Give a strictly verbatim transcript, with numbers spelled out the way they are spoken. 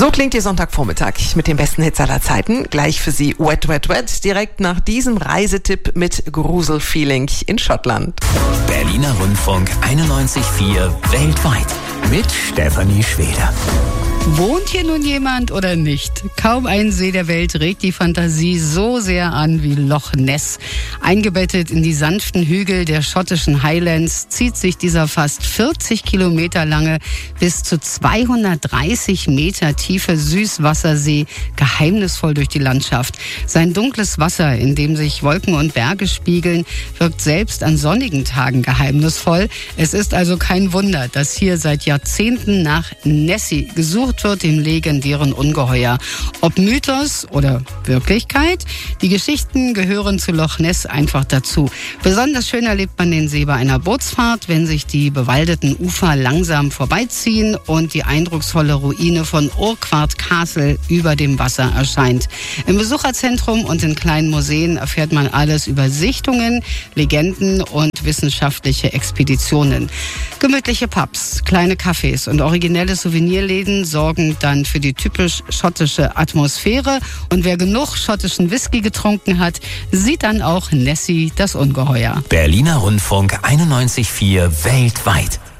So klingt Ihr Sonntagvormittag mit den besten Hits aller Zeiten. Gleich für Sie Wet, Wet, Wet, direkt nach diesem Reisetipp mit Gruselfeeling in Schottland. Berliner Rundfunk einundneunzig Komma vier weltweit mit Stefanie Schweder. Wohnt hier nun jemand oder nicht? Kaum ein See der Welt regt die Fantasie so sehr an wie Loch Ness. Eingebettet in die sanften Hügel der schottischen Highlands zieht sich dieser fast vierzig Kilometer lange, bis zu zweihundertdreißig Meter tiefe Süßwassersee geheimnisvoll durch die Landschaft. Sein dunkles Wasser, in dem sich Wolken und Berge spiegeln, wirkt selbst an sonnigen Tagen geheimnisvoll. Es ist also kein Wunder, dass hier seit Jahrzehnten nach Nessie gesucht wird, dem legendären Ungeheuer. Ob Mythos oder Wirklichkeit, die Geschichten gehören zu Loch Ness einfach dazu. Besonders schön erlebt man den See bei einer Bootsfahrt, wenn sich die bewaldeten Ufer langsam vorbeiziehen und die eindrucksvolle Ruine von Urquhart Castle über dem Wasser erscheint. Im Besucherzentrum und in kleinen Museen erfährt man alles über Sichtungen, Legenden und wissenschaftliche Expeditionen. Gemütliche Pubs, kleine Cafés und originelle Souvenirläden sorgen dann für die typisch schottische Atmosphäre. Und wer genug schottischen Whisky getrunken hat, sieht dann auch Nessie, das Ungeheuer. Berliner Rundfunk einundneunzig Komma vier weltweit.